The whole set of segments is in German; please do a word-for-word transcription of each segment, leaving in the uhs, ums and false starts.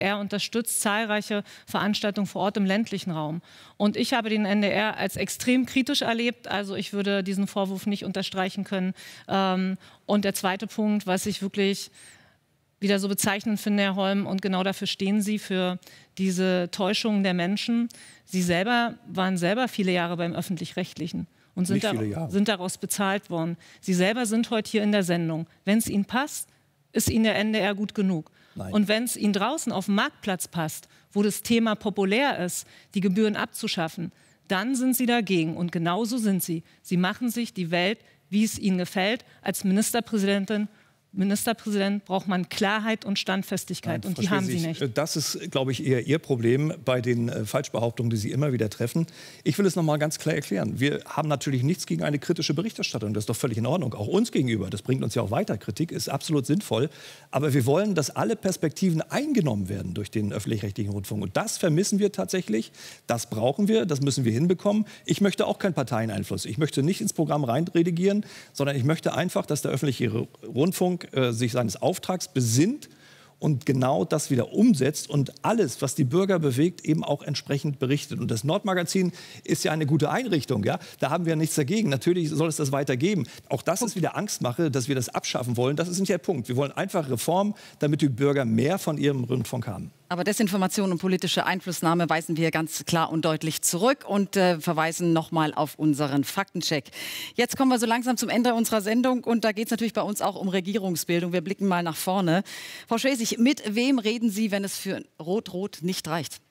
Er unterstützt zahlreiche Veranstaltungen vor Ort im ländlichen Raum. Und ich habe den N D R als extrem kritisch erlebt. Also ich würde diesen Vorwurf nicht unterstreichen können. Ähm, und der zweite Punkt, was ich wirklich wieder so bezeichnend finde, Herr Holm, und genau dafür stehen Sie, für diese Täuschungen der Menschen. Sie selber waren selber viele Jahre beim Öffentlich-Rechtlichen und sind, da, sind daraus bezahlt worden. Sie selber sind heute hier in der Sendung. Wenn es Ihnen passt, ist Ihnen der N D R gut genug. Nein. Und wenn es Ihnen draußen auf dem Marktplatz passt, wo das Thema populär ist, die Gebühren abzuschaffen, dann sind Sie dagegen. Und genauso sind Sie. Sie machen sich die Welt, wie es Ihnen gefällt. Als Ministerpräsidentin Ministerpräsident braucht man Klarheit und Standfestigkeit. Nein, und die haben Sie nicht. Das ist, glaube ich, eher Ihr Problem bei den äh, Falschbehauptungen, die Sie immer wieder treffen. Ich will es noch mal ganz klar erklären. Wir haben natürlich nichts gegen eine kritische Berichterstattung. Das ist doch völlig in Ordnung, auch uns gegenüber. Das bringt uns ja auch weiter. Kritik ist absolut sinnvoll. Aber wir wollen, dass alle Perspektiven eingenommen werden durch den öffentlich-rechtlichen Rundfunk. Und das vermissen wir tatsächlich. Das brauchen wir. Das müssen wir hinbekommen. Ich möchte auch keinen Parteieneinfluss. Ich möchte nicht ins Programm reinredigieren, sondern ich möchte einfach, dass der öffentliche Rundfunk sich seines Auftrags besinnt und genau das wieder umsetzt und alles, was die Bürger bewegt, eben auch entsprechend berichtet. Und das Nordmagazin ist ja eine gute Einrichtung. Ja? Da haben wir ja nichts dagegen. Natürlich soll es das weitergeben. Auch das ist wieder Angstmache, dass wir das abschaffen wollen. Das ist nicht der Punkt. Wir wollen einfach Reformen, damit die Bürger mehr von ihrem Rundfunk haben. Aber Desinformation und politische Einflussnahme weisen wir ganz klar und deutlich zurück und äh, verweisen nochmal auf unseren Faktencheck. Jetzt kommen wir so langsam zum Ende unserer Sendung und da geht es natürlich bei uns auch um Regierungsbildung. Wir blicken mal nach vorne. Frau Schwesig, mit wem reden Sie, wenn es für Rot-Rot nicht reicht?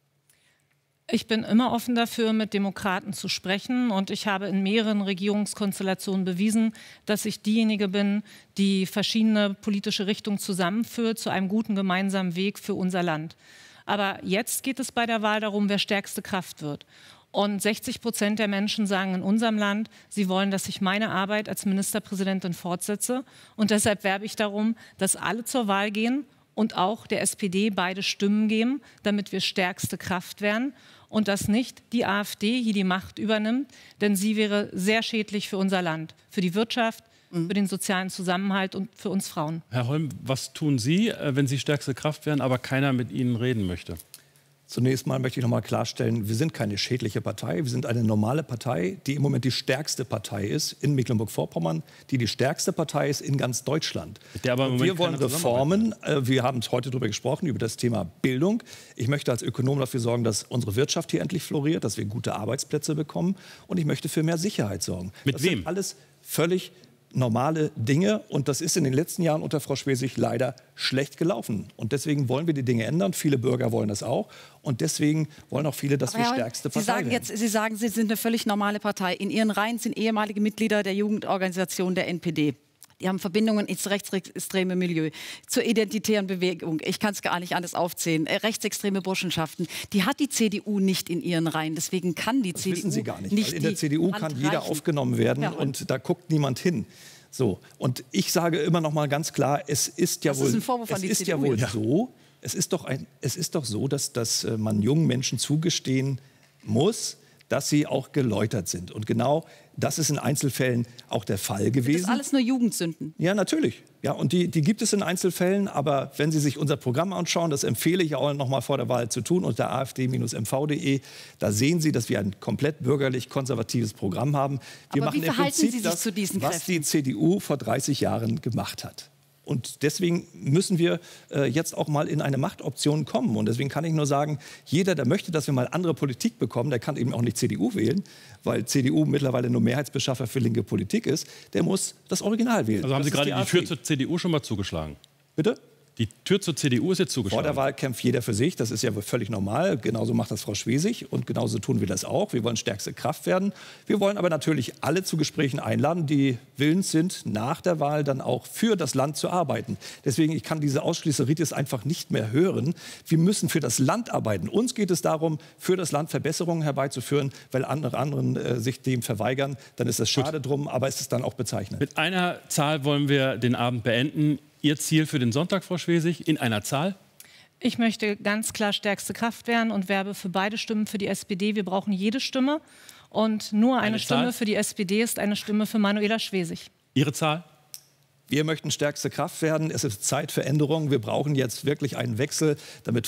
Ich bin immer offen dafür, mit Demokraten zu sprechen. Und ich habe in mehreren Regierungskonstellationen bewiesen, dass ich diejenige bin, die verschiedene politische Richtungen zusammenführt zu einem guten gemeinsamen Weg für unser Land. Aber jetzt geht es bei der Wahl darum, wer stärkste Kraft wird. Und sechzig Prozent der Menschen sagen in unserem Land, sie wollen, dass ich meine Arbeit als Ministerpräsidentin fortsetze. Und deshalb werbe ich darum, dass alle zur Wahl gehen und auch der S P D beide Stimmen geben, damit wir stärkste Kraft werden. Und dass nicht die AfD hier die Macht übernimmt, denn sie wäre sehr schädlich für unser Land, für die Wirtschaft, mhm. für den sozialen Zusammenhalt und für uns Frauen. Herr Holm, was tun Sie, wenn Sie stärkste Kraft wären, aber keiner mit Ihnen reden möchte? Zunächst mal möchte ich noch mal klarstellen, wir sind keine schädliche Partei. Wir sind eine normale Partei, die im Moment die stärkste Partei ist in Mecklenburg-Vorpommern, die die stärkste Partei ist in ganz Deutschland. Der aber im Moment wir wollen Reformen. Wir haben heute darüber gesprochen, über das Thema Bildung. Ich möchte als Ökonom dafür sorgen, dass unsere Wirtschaft hier endlich floriert, dass wir gute Arbeitsplätze bekommen. Und ich möchte für mehr Sicherheit sorgen. Mit das wem? Sind alles völlig normale Dinge. Und das ist in den letzten Jahren unter Frau Schwesig leider schlecht gelaufen. Und deswegen wollen wir die Dinge ändern. Viele Bürger wollen das auch. Und deswegen wollen auch viele, dass Aber wir Herr, stärkste Partei Sie sagen werden. jetzt, Sie sagen, Sie sind eine völlig normale Partei. In Ihren Reihen sind ehemalige Mitglieder der Jugendorganisation der N P D. Die haben Verbindungen ins rechtsextreme Milieu, zur identitären Bewegung. Ich kann es gar nicht alles aufzählen. Rechtsextreme Burschenschaften. Die hat die C D U nicht in ihren Reihen. Deswegen kann die das C D U wissen Sie gar nicht. nicht Weil in der C D U kann jeder reichen. aufgenommen werden, ja, und, und da guckt niemand hin. So. Und ich sage immer noch mal ganz klar, es ist ja das wohl, ist ein Vorwurf an die es ist C D U. Ja wohl Ja. so, es ist doch, ein, es ist doch so, dass, dass man jungen Menschen zugestehen muss, dass sie auch geläutert sind. Und genau das ist in Einzelfällen auch der Fall gewesen. Das ist alles nur Jugendsünden. Ja, natürlich. Ja, und die, die gibt es in Einzelfällen. Aber wenn Sie sich unser Programm anschauen, das empfehle ich auch noch mal vor der Wahl zu tun, unter a f d Bindestrich m v punkt de, da sehen Sie, dass wir ein komplett bürgerlich-konservatives Programm haben. Wir Aber machen wie im verhalten Prinzip Sie sich das, zu diesen was Kräften? die C D U vor dreißig Jahren gemacht hat. Und deswegen müssen wir äh, jetzt auch mal in eine Machtoption kommen. Und deswegen kann ich nur sagen, jeder, der möchte, dass wir mal andere Politik bekommen, der kann eben auch nicht C D U wählen, weil C D U mittlerweile nur Mehrheitsbeschaffer für linke Politik ist. Der muss das Original wählen. Also haben das Sie gerade die, die AfD. Tür zur C D U schon mal zugeschlagen? Bitte? Die Tür zur C D U ist jetzt zugeschlagen. Vor der Wahl kämpft jeder für sich, das ist ja völlig normal. Genauso macht das Frau Schwesig und genauso tun wir das auch. Wir wollen stärkste Kraft werden. Wir wollen aber natürlich alle zu Gesprächen einladen, die willens sind, nach der Wahl dann auch für das Land zu arbeiten. Deswegen, ich kann diese Ausschließeritis einfach nicht mehr hören. Wir müssen für das Land arbeiten. Uns geht es darum, für das Land Verbesserungen herbeizuführen, weil andere anderen äh, sich dem verweigern. Dann ist das schade Gut. drum, aber es ist dann auch bezeichnend. Mit einer Zahl wollen wir den Abend beenden. Ihr Ziel für den Sonntag, Frau Schwesig, in einer Zahl? Ich möchte ganz klar stärkste Kraft werden und werbe für beide Stimmen für die S P D. Wir brauchen jede Stimme. Und nur eine, eine Stimme Zahl? für die S P D ist eine Stimme für Manuela Schwesig. Ihre Zahl? Wir möchten stärkste Kraft werden. Es ist Zeit für Änderungen. Wir brauchen jetzt wirklich einen Wechsel, damit